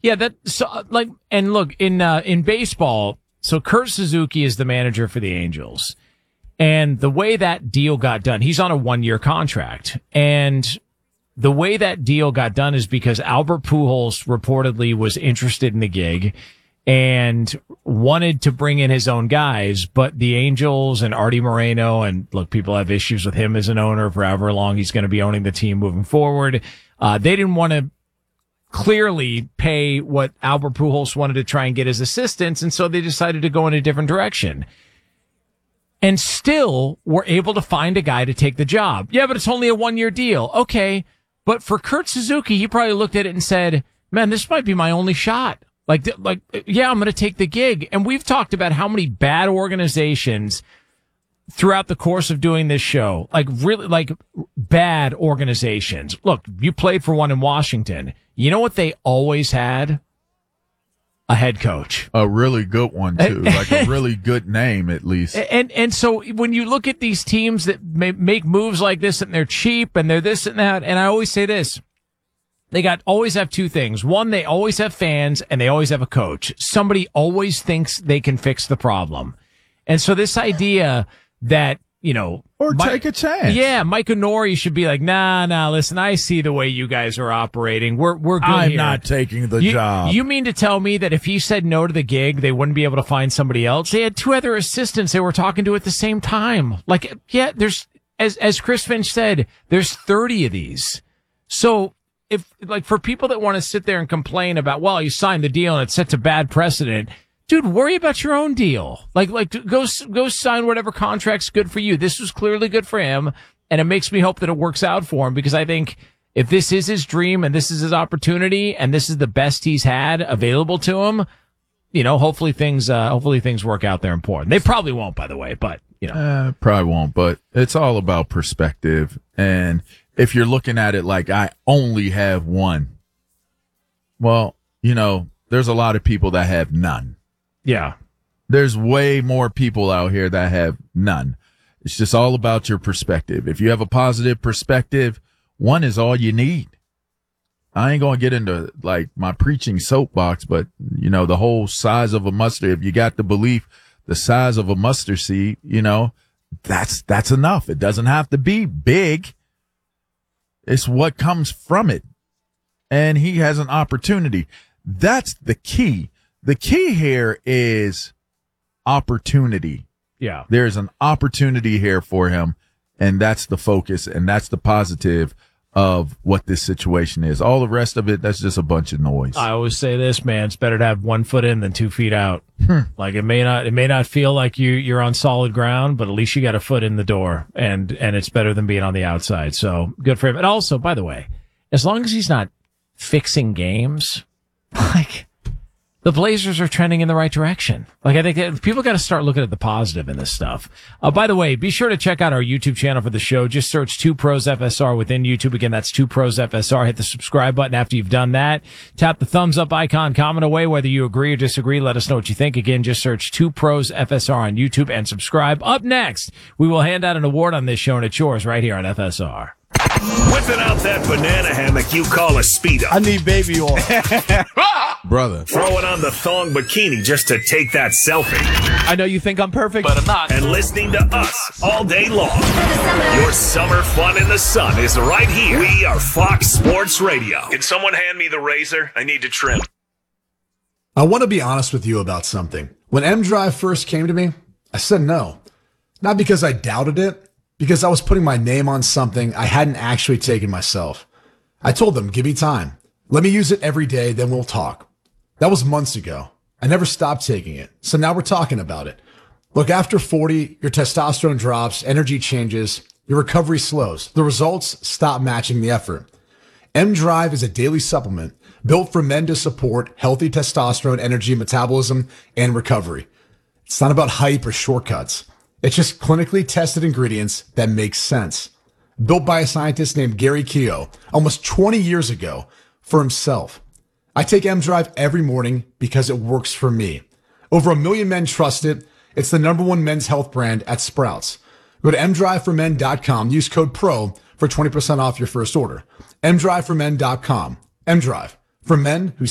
Yeah, and look, in baseball, so Kurt Suzuki is the manager for the Angels. And the way that deal got done, he's on a 1-year contract. And the way that deal got done is because Albert Pujols reportedly was interested in the gig and wanted to bring in his own guys, but the Angels and Artie Moreno, and look, people have issues with him as an owner for however long he's going to be owning the team moving forward. They didn't want to clearly pay what Albert Pujols wanted to try and get his assistants, and so they decided to go in a different direction. And still were able to find a guy to take the job. Yeah, but it's only a 1-year deal. Okay. But for Kurt Suzuki, he probably looked at it and said, man, this might be my only shot. Yeah, I'm going to take the gig. And we've talked about how many bad organizations throughout the course of doing this show, bad organizations. Look, you played for one in Washington. You know what they always had? A head coach. A really good one, too. Like a really good name, at least. And so when you look at these teams that make moves like this and they're cheap and they're this and that, and I always say this, they always have two things. One, they always have fans and they always have a coach. Somebody always thinks they can fix the problem. And so this idea that, or take a chance. Yeah, Mike Onori should be like, nah, listen, I see the way you guys are operating. We're good I'm here. not taking the job. You mean to tell me that if he said no to the gig, they wouldn't be able to find somebody else? They had 2 other assistants they were talking to at the same time. There's, as Chris Finch said, there's 30 of these. So for people that want to sit there and complain about, well, you signed the deal and it sets a bad precedent, dude, worry about your own deal. Go sign whatever contract's good for you. This was clearly good for him, and it makes me hope that it works out for him, because I think if this is his dream and this is his opportunity and this is the best he's had available to him, hopefully things work out there in Portland. They probably won't, by the way, but probably won't. But it's all about perspective, and if you're looking at it like I only have one, well, there's a lot of people that have none. Yeah. There's way more people out here that have none. It's just all about your perspective. If you have a positive perspective, one is all you need. I ain't going to get into my preaching soapbox, but the whole size of a mustard, if you got the belief, the size of a mustard seed, that's enough. It doesn't have to be big. It's what comes from it. And he has an opportunity. That's the key. The key here is opportunity. Yeah. There's an opportunity here for him, and that's the focus, and that's the positive of what this situation is. All the rest of it, that's just a bunch of noise. I always say this, man, it's better to have 1 foot in than 2 feet out. It may not feel like you're on solid ground, but at least you got a foot in the door, and it's better than being on the outside. So good for him. And also, by the way, as long as he's not fixing games, the Blazers are trending in the right direction. I think that people got to start looking at the positive in this stuff. By the way, be sure to check out our YouTube channel for the show. Just search 2 Pros FSR within YouTube. Again, that's 2 Pros FSR. Hit the subscribe button after you've done that. Tap the thumbs up icon, comment away whether you agree or disagree. Let us know what you think. Again, just search 2 Pros FSR on YouTube and subscribe. Up next, we will hand out an award on this show, and it's yours right here on FSR. Whipping out that banana hammock you call a Speedo. I need baby oil. Brother. Throwing on the thong bikini just to take that selfie. I know you think I'm perfect, but I'm not. And listening to us all day long. Your summer fun in the sun is right here. We are Fox Sports Radio. Can someone hand me the razor? I need to trim. I want to be honest with you about something. When M-Drive first came to me, I said no. Not because I doubted it, because I was putting my name on something I hadn't actually taken myself. I told them, give me time. Let me use it every day, then we'll talk. That was months ago. I never stopped taking it. So now we're talking about it. Look, after 40, your testosterone drops, energy changes, your recovery slows. The results stop matching the effort. M-Drive is a daily supplement built for men to support healthy testosterone, energy, metabolism, and recovery. It's not about hype or shortcuts. It's just clinically tested ingredients that make sense. Built by a scientist named Gary Keogh almost 20 years ago for himself. I take M-Drive every morning because it works for me. Over 1 million men trust it. It's the #1 men's health brand at Sprouts. Go to mdriveformen.com. Use code PRO for 20% off your first order. mdriveformen.com. M-Drive, for men who